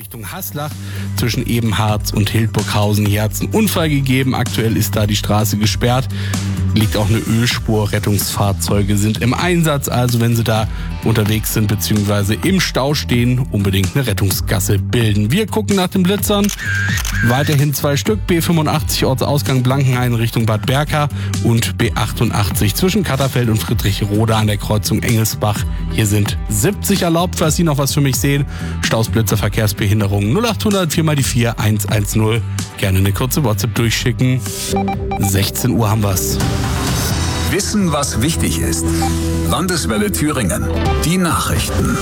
Richtung Haslach zwischen Ebenharz und Hildburghausen. Hier hat es einen Unfall gegeben. Aktuell ist da die Straße gesperrt. Liegt auch eine Ölspur. Rettungsfahrzeuge sind im Einsatz. Also wenn Sie da unterwegs sind bzw. im Stau stehen, unbedingt eine Rettungsgasse bilden. Wir gucken nach den Blitzern. Weiterhin 2 Stück. B85 Ortsausgang Blankenhain Richtung Bad Berka und B88 zwischen Katterfeld und Friedrichroda an der Kreuzung Engelsbach. Hier sind 70 erlaubt, falls Sie noch was für mich sehen. Staus, Blitzer, Verkehrsbehinderung 0800 4x4 110. Gerne eine kurze WhatsApp durchschicken. 16 Uhr haben wir's. Wissen, was wichtig ist. Landeswelle Thüringen. Die Nachrichten.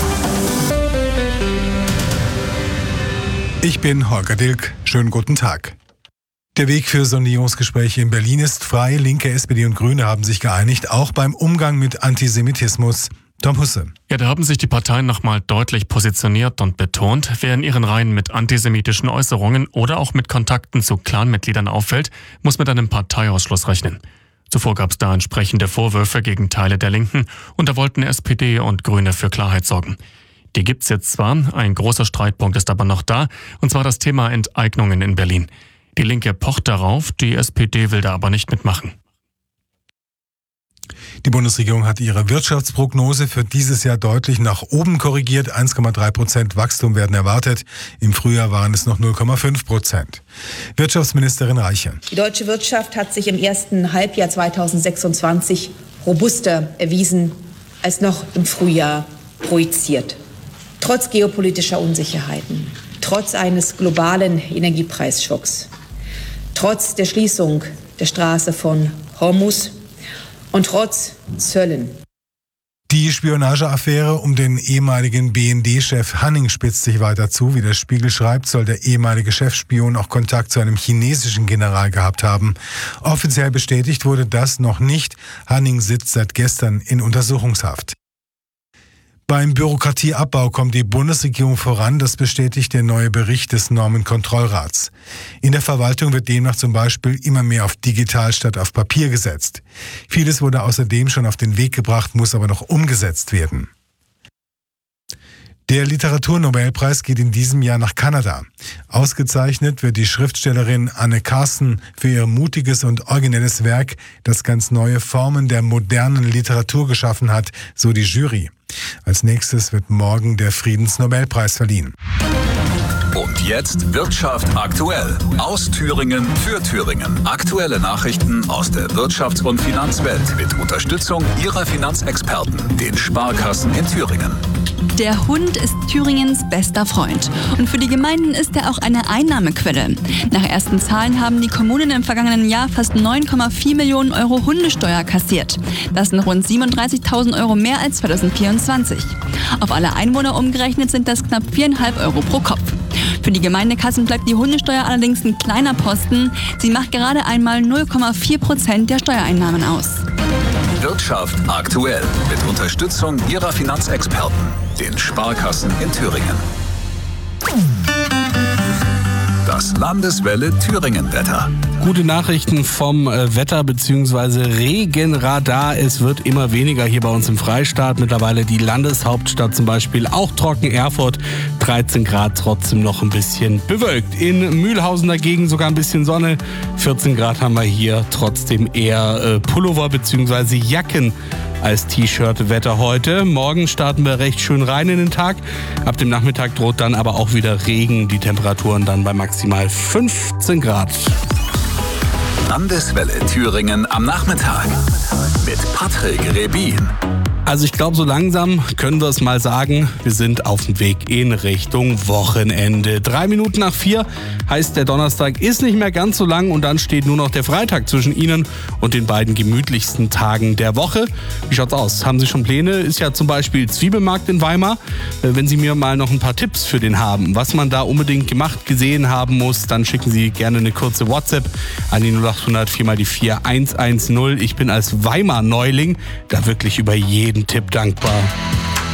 Ich bin Holger Dilk. Schönen guten Tag. Der Weg für Sondierungsgespräche in Berlin ist frei. Linke, SPD und Grüne haben sich geeinigt, auch beim Umgang mit Antisemitismus. Tom Husse. Ja, da haben sich die Parteien nochmal deutlich positioniert und betont, wer in ihren Reihen mit antisemitischen Äußerungen oder auch mit Kontakten zu Clanmitgliedern auffällt, muss mit einem Parteiausschluss rechnen. Zuvor gab es da entsprechende Vorwürfe gegen Teile der Linken und da wollten SPD und Grüne für Klarheit sorgen. Die gibt's jetzt zwar, ein großer Streitpunkt ist aber noch da, und zwar das Thema Enteignungen in Berlin. Die Linke pocht darauf, die SPD will da aber nicht mitmachen. Die Bundesregierung hat ihre Wirtschaftsprognose für dieses Jahr deutlich nach oben korrigiert. 1,3% Wachstum werden erwartet. Im Frühjahr waren es noch 0,5%. Wirtschaftsministerin Reiche. Die deutsche Wirtschaft hat sich im ersten Halbjahr 2026 robuster erwiesen als noch im Frühjahr projiziert. Trotz geopolitischer Unsicherheiten, trotz eines globalen Energiepreisschocks, trotz der Schließung der Straße von Hormuz und trotz Zöllen. Die Spionageaffäre um den ehemaligen BND-Chef Hanning spitzt sich weiter zu. Wie der Spiegel schreibt, soll der ehemalige Chefspion auch Kontakt zu einem chinesischen General gehabt haben. Offiziell bestätigt wurde das noch nicht. Hanning sitzt seit gestern in Untersuchungshaft. Beim Bürokratieabbau kommt die Bundesregierung voran, das bestätigt der neue Bericht des Normenkontrollrats. In der Verwaltung wird demnach zum Beispiel immer mehr auf digital statt auf Papier gesetzt. Vieles wurde außerdem schon auf den Weg gebracht, muss aber noch umgesetzt werden. Der Literaturnobelpreis geht in diesem Jahr nach Kanada. Ausgezeichnet wird die Schriftstellerin Anne Carson für ihr mutiges und originelles Werk, das ganz neue Formen der modernen Literatur geschaffen hat, so die Jury. Als nächstes wird morgen der Friedensnobelpreis verliehen. Und jetzt Wirtschaft aktuell. Aus Thüringen für Thüringen. Aktuelle Nachrichten aus der Wirtschafts- und Finanzwelt mit Unterstützung Ihrer Finanzexperten, den Sparkassen in Thüringen. Der Hund ist Thüringens bester Freund. Und für die Gemeinden ist er auch eine Einnahmequelle. Nach ersten Zahlen haben die Kommunen im vergangenen Jahr fast 9,4 Millionen Euro Hundesteuer kassiert. Das sind rund 37.000 Euro mehr als 2024. Auf alle Einwohner umgerechnet sind das knapp 4,5 Euro pro Kopf. Für die Gemeindekassen bleibt die Hundesteuer allerdings ein kleiner Posten. Sie macht gerade einmal 0,4% der Steuereinnahmen aus. Wirtschaft aktuell mit Unterstützung Ihrer Finanzexperten, den Sparkassen in Thüringen. Das Landeswelle Thüringen-Wetter. Gute Nachrichten vom Wetter bzw. Regenradar. Es wird immer weniger hier bei uns im Freistaat. Mittlerweile die Landeshauptstadt zum Beispiel auch trocken. Erfurt 13 Grad, trotzdem noch ein bisschen bewölkt. In Mühlhausen dagegen sogar ein bisschen Sonne. 14 Grad haben wir hier, trotzdem eher Pullover bzw. Jacken als T-Shirt-Wetter heute. Morgen starten wir recht schön rein in den Tag. Ab dem Nachmittag droht dann aber auch wieder Regen. Die Temperaturen dann bei maximal 15 Grad. Landeswelle Thüringen am Nachmittag mit Patrick Rebin. Also ich glaube, so langsam können wir es mal sagen, wir sind auf dem Weg in Richtung Wochenende. 3 Minuten nach 4 heißt, der Donnerstag ist nicht mehr ganz so lang und dann steht nur noch der Freitag zwischen Ihnen und den beiden gemütlichsten Tagen der Woche. Wie schaut's aus? Haben Sie schon Pläne? Ist ja zum Beispiel Zwiebelmarkt in Weimar. Wenn Sie mir mal noch ein paar Tipps für den haben, was man da unbedingt gemacht, gesehen haben muss, dann schicken Sie gerne eine kurze WhatsApp an die 0800 4x4 110. Ich bin als Weimar-Neuling da wirklich über jeden Tipp dankbar.